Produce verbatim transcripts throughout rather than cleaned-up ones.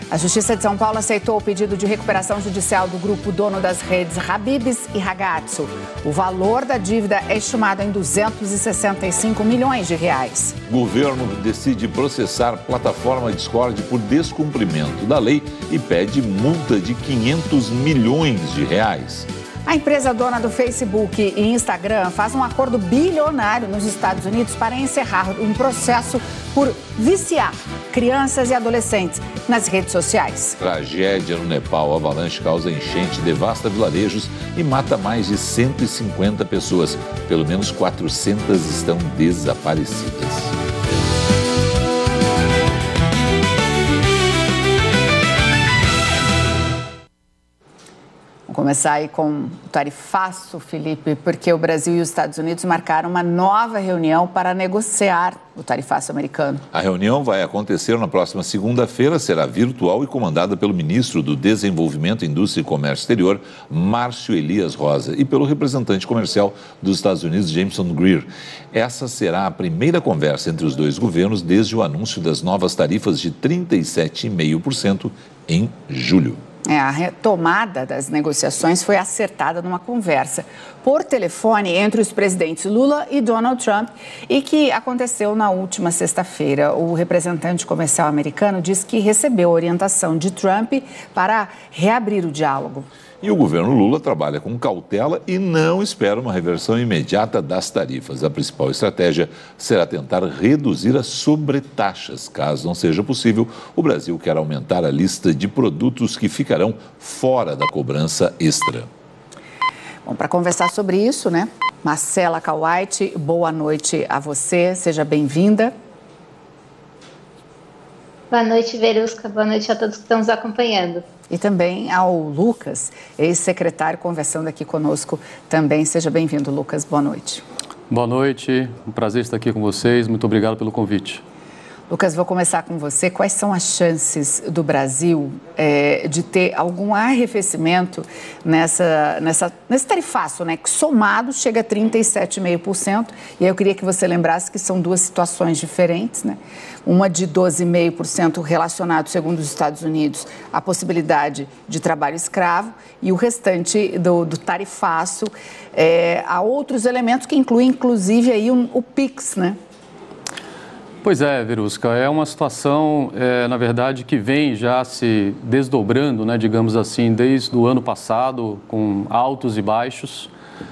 A Justiça de São Paulo aceitou o pedido de recuperação judicial do grupo dono das redes Habib's e Ragazzo. O valor da dívida é estimado em duzentos e sessenta e cinco milhões de reais. O governo decide processar plataforma Discord por descumprimento da lei e pede multa de quinhentos milhões de reais. A empresa dona do Facebook e Instagram faz um acordo bilionário nos Estados Unidos para encerrar um processo por viciar crianças e adolescentes nas redes sociais. Tragédia no Nepal. A avalanche causa enchente, devasta vilarejos e mata mais de cento e cinquenta pessoas. Pelo menos quatrocentas estão desaparecidas. Vamos começar aí com o tarifaço, Felipe, porque o Brasil e os Estados Unidos marcaram uma nova reunião para negociar o tarifaço americano. A reunião vai acontecer na próxima segunda-feira, será virtual e comandada pelo ministro do Desenvolvimento, Indústria e Comércio Exterior, Márcio Elias Rosa, e pelo representante comercial dos Estados Unidos, Jameson Greer. Essa será a primeira conversa entre os dois governos desde o anúncio das novas tarifas de trinta e sete vírgula cinco por cento em julho. É, a retomada das negociações foi acertada numa conversa por telefone entre os presidentes Lula e Donald Trump e que aconteceu na última sexta-feira. O representante comercial americano disse que recebeu orientação de Trump para reabrir o diálogo. E o governo Lula trabalha com cautela e não espera uma reversão imediata das tarifas. A principal estratégia será tentar reduzir as sobretaxas. Caso não seja possível, o Brasil quer aumentar a lista de produtos que ficarão fora da cobrança extra. Bom, para conversar sobre isso, né? Marcela Kawait, boa noite a você, seja bem-vinda. Boa noite, Verusca. Boa noite a todos que estão nos acompanhando. E também ao Lucas, ex-secretário, conversando aqui conosco também. Seja bem-vindo, Lucas. Boa noite. Boa noite. Um prazer estar aqui com vocês. Muito obrigado pelo convite. Lucas, vou começar com você. Quais são as chances do Brasil é, de ter algum arrefecimento nessa, nessa, nesse tarifaço, né? Que somado chega a trinta e sete vírgula cinco por cento. E aí eu queria que você lembrasse que são duas situações diferentes, né? Uma de doze vírgula cinco por cento relacionado, segundo os Estados Unidos, à possibilidade de trabalho escravo e o restante do, do tarifaço é, a outros elementos que incluem, inclusive, aí um, o PIX, né? Pois é, Verusca, é uma situação, é, na verdade, que vem já se desdobrando, né, digamos assim, desde o ano passado, com altos e baixos.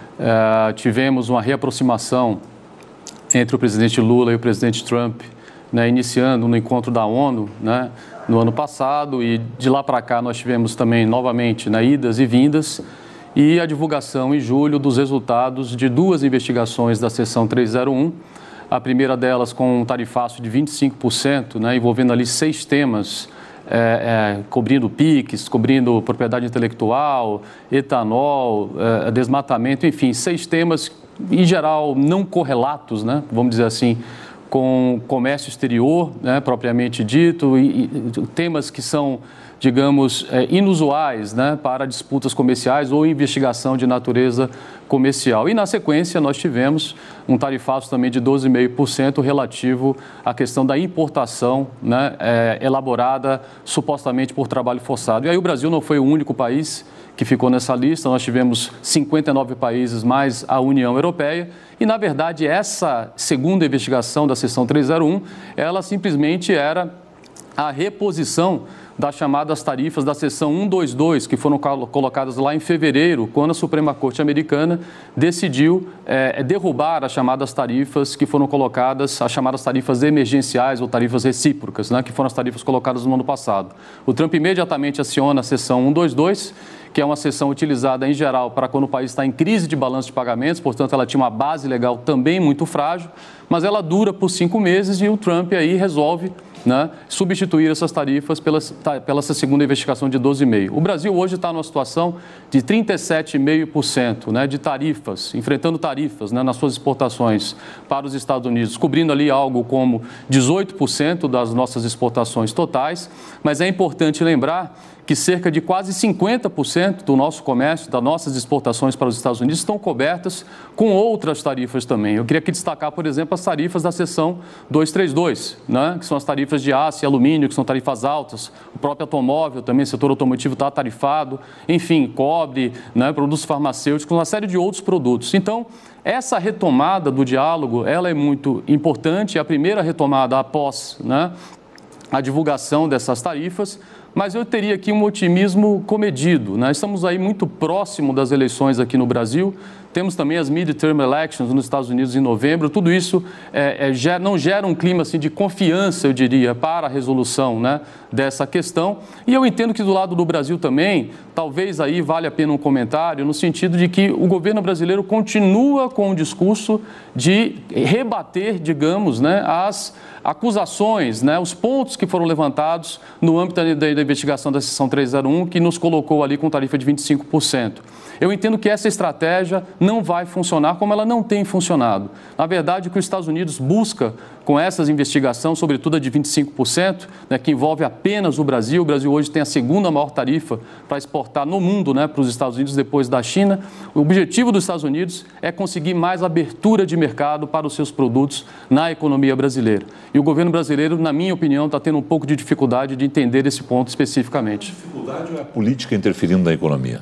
É, tivemos uma reaproximação entre o presidente Lula e o presidente Trump, né, iniciando no encontro da ONU, né, no ano passado, e de lá para cá nós tivemos também, novamente, né, idas e vindas, e a divulgação em julho dos resultados de duas investigações da seção trezentos e um, a primeira delas com um tarifaço de vinte e cinco por cento, né, envolvendo ali seis temas, é, é, cobrindo PIX, cobrindo propriedade intelectual, etanol, é, desmatamento, enfim, seis temas, em geral, não correlatos, né, vamos dizer assim, com comércio exterior, né, propriamente dito, e, e temas que são, digamos, é, inusuais, né, para disputas comerciais ou investigação de natureza comercial. E, na sequência, nós tivemos um tarifaço também de doze vírgula cinco por cento relativo à questão da importação, né, é, elaborada supostamente por trabalho forçado. E aí o Brasil não foi o único país que ficou nessa lista, nós tivemos cinquenta e nove países mais a União Europeia e, na verdade, essa segunda investigação da seção trezentos e um, ela simplesmente era a reposição das chamadas tarifas da seção cento e vinte e dois, que foram colocadas lá em fevereiro, quando a Suprema Corte Americana decidiu é, derrubar as chamadas tarifas que foram colocadas, as chamadas tarifas emergenciais ou tarifas recíprocas, né, que foram as tarifas colocadas no ano passado. O Trump imediatamente aciona a seção cento e vinte e dois, que é uma seção utilizada em geral para quando o país está em crise de balanço de pagamentos, portanto ela tinha uma base legal também muito frágil, mas ela dura por cinco meses e o Trump aí resolve, né, substituir essas tarifas pela, pela essa segunda investigação de doze vírgula cinco por cento. O Brasil hoje está numa situação de trinta e sete vírgula cinco por cento, né, de tarifas, enfrentando tarifas, né, nas suas exportações para os Estados Unidos, cobrindo ali algo como dezoito por cento das nossas exportações totais, mas é importante lembrar que cerca de quase cinquenta por cento do nosso comércio, das nossas exportações para os Estados Unidos estão cobertas com outras tarifas também. Eu queria aqui destacar, por exemplo, as tarifas da seção duzentos e trinta e dois, né, que são as tarifas tarifas de aço e alumínio, que são tarifas altas, o próprio automóvel também, o setor automotivo está tarifado, enfim, cobre, né, produtos farmacêuticos, uma série de outros produtos. Então, essa retomada do diálogo, ela é muito importante, é a primeira retomada após, né, a divulgação dessas tarifas, mas eu teria aqui um otimismo comedido, né? Estamos aí muito próximo das eleições aqui no Brasil, temos também as midterm elections nos Estados Unidos em novembro, tudo isso é, é, gera, não gera um clima assim, de confiança, eu diria, para a resolução, né, dessa questão. E eu entendo que do lado do Brasil também, talvez aí vale a pena um comentário, no sentido de que o governo brasileiro continua com o discurso de rebater, digamos, né, as acusações, né, os pontos que foram levantados no âmbito da, da investigação da seção trezentos e um, que nos colocou ali com tarifa de vinte e cinco por cento. Eu entendo que essa estratégia não vai funcionar como ela não tem funcionado. Na verdade, o que os Estados Unidos busca com essas investigações, sobretudo a de vinte e cinco por cento, né, que envolve apenas o Brasil. O Brasil hoje tem a segunda maior tarifa para exportar no mundo, né, para os Estados Unidos, depois da China. O objetivo dos Estados Unidos é conseguir mais abertura de mercado para os seus produtos na economia brasileira. E o governo brasileiro, na minha opinião, está tendo um pouco de dificuldade de entender esse ponto especificamente. A dificuldade ou é a política interferindo na economia?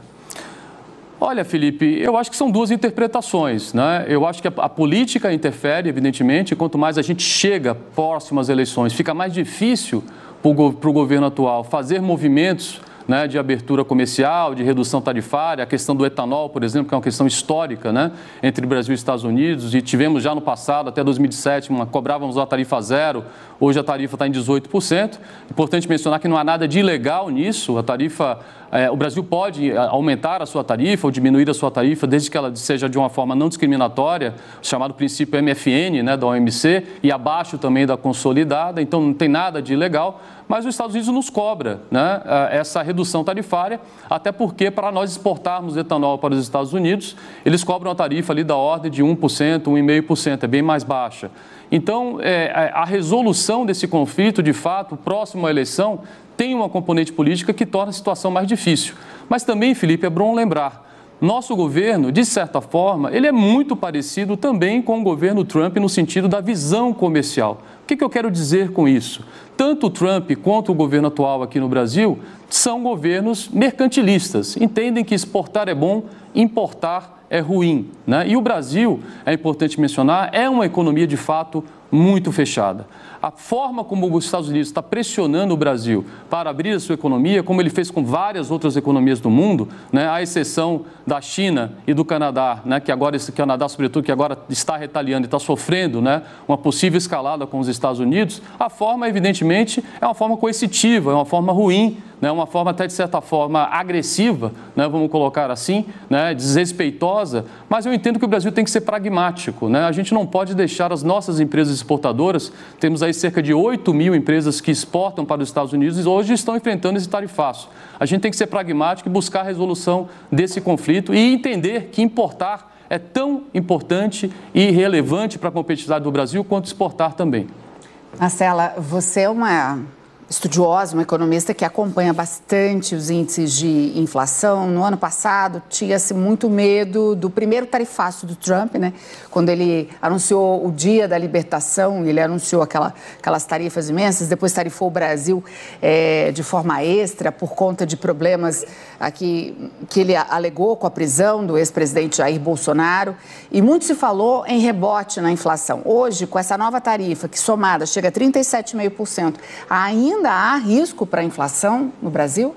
Olha, Felipe, eu acho que são duas interpretações, né? Eu acho que a, a política interfere, evidentemente, e quanto mais a gente chega próximo às eleições, fica mais difícil para o governo atual fazer movimentos, né, de abertura comercial, de redução tarifária, a questão do etanol, por exemplo, que é uma questão histórica, né, entre Brasil e Estados Unidos, e tivemos já no passado, até dois mil e sete, uma, cobrávamos a tarifa zero, hoje a tarifa está em dezoito por cento. Importante mencionar que não há nada de ilegal nisso, a tarifa, é, o Brasil pode aumentar a sua tarifa ou diminuir a sua tarifa, desde que ela seja de uma forma não discriminatória, chamado princípio M F N, né, da O M C, e abaixo também da consolidada, então não tem nada de ilegal. Mas os Estados Unidos nos cobra, né, essa redução tarifária, até porque para nós exportarmos etanol para os Estados Unidos, eles cobram uma tarifa ali da ordem de um por cento, um vírgula cinco por cento, é bem mais baixa. Então, é, a resolução desse conflito, de fato, próximo à eleição, tem uma componente política que torna a situação mais difícil. Mas também, Felipe, é bom lembrar, nosso governo, de certa forma, ele é muito parecido também com o governo Trump no sentido da visão comercial. O que, que eu quero dizer com isso? Tanto o Trump quanto o governo atual aqui no Brasil são governos mercantilistas. Entendem que exportar é bom, importar é ruim, né? E o Brasil, é importante mencionar, é uma economia de fato muito fechada. A forma como os Estados Unidos está pressionando o Brasil para abrir a sua economia, como ele fez com várias outras economias do mundo, né, à exceção da China e do Canadá, né, que agora esse Canadá, sobretudo, que agora está retaliando e está sofrendo, né, uma possível escalada com os Estados Unidos, a forma, evidentemente, é uma forma coercitiva, é uma forma ruim, né, uma forma até, de certa forma, agressiva, né, vamos colocar assim, né, desrespeitosa, mas eu entendo que o Brasil tem que ser pragmático, né? A gente não pode deixar as nossas empresas exportadoras, temos aí cerca de oito mil empresas que exportam para os Estados Unidos e hoje estão enfrentando esse tarifaço. A gente tem que ser pragmático e buscar a resolução desse conflito e entender que importar é tão importante e relevante para a competitividade do Brasil quanto exportar também. Marcela, você é uma estudiosa, uma economista que acompanha bastante os índices de inflação. No ano passado, tinha-se muito medo do primeiro tarifaço do Trump, né? Quando ele anunciou o dia da libertação, ele anunciou aquela, aquelas tarifas imensas, depois tarifou o Brasil é, de forma extra por conta de problemas aqui, que ele alegou com a prisão do ex-presidente Jair Bolsonaro. E muito se falou em rebote na inflação. Hoje, com essa nova tarifa, que somada chega a trinta e sete vírgula cinco por cento, ainda Ainda há risco para a inflação no Brasil?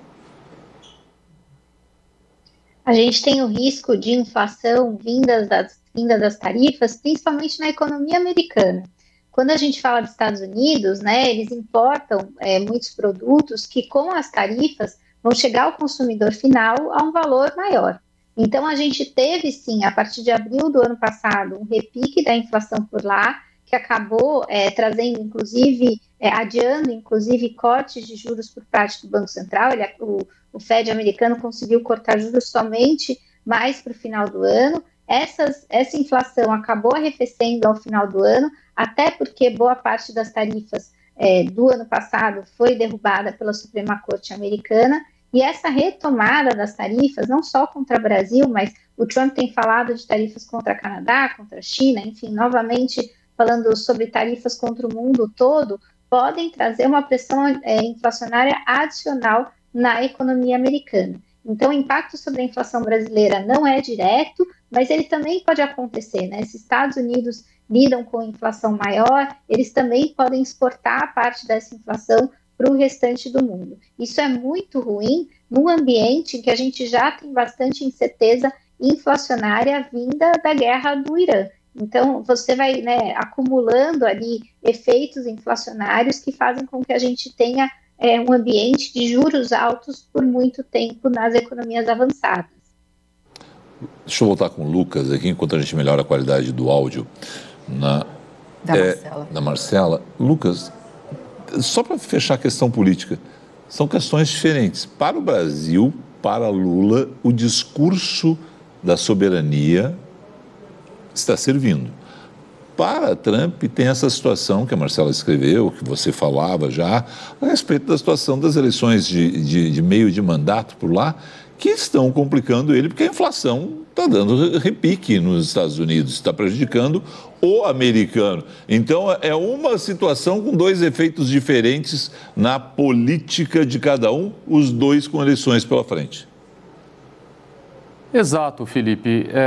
A gente tem o risco de inflação vinda das, vinda das tarifas, principalmente na economia americana. Quando a gente fala dos Estados Unidos, né, eles importam é, muitos produtos que, com as tarifas, vão chegar ao consumidor final a um valor maior. Então, a gente teve, sim, a partir de abril do ano passado, um repique da inflação por lá, que acabou é, trazendo, inclusive, é, adiando, inclusive, cortes de juros por parte do Banco Central. Ele, o, o Fed americano conseguiu cortar juros somente mais para o final do ano. Essas, essa inflação acabou arrefecendo ao final do ano, até porque boa parte das tarifas é, do ano passado foi derrubada pela Suprema Corte americana. E essa retomada das tarifas, não só contra o Brasil, mas o Trump tem falado de tarifas contra o Canadá, contra a China, enfim, novamente falando sobre tarifas contra o mundo todo, podem trazer uma pressão é, inflacionária adicional na economia americana. Então, o impacto sobre a inflação brasileira não é direto, mas ele também pode acontecer, né? Se Estados Unidos lidam com inflação maior, eles também podem exportar parte dessa inflação para o restante do mundo. Isso é muito ruim num ambiente em que a gente já tem bastante incerteza inflacionária vinda da guerra do Irã. Então, você vai, né, acumulando ali efeitos inflacionários que fazem com que a gente tenha é, um ambiente de juros altos por muito tempo nas economias avançadas. Deixa eu voltar com o Lucas aqui, enquanto a gente melhora a qualidade do áudio. Na, da é, Marcela. Da Marcela. Lucas, só para fechar a questão política, são questões diferentes. Para o Brasil, para Lula, o discurso da soberania está servindo. Para Trump, tem essa situação que a Marcela escreveu, que você falava já, a respeito da situação das eleições de, de, de meio de mandato por lá, que estão complicando ele, porque a inflação está dando repique nos Estados Unidos, está prejudicando o americano. Então, é uma situação com dois efeitos diferentes na política de cada um, os dois com eleições pela frente. Exato, Felipe. É...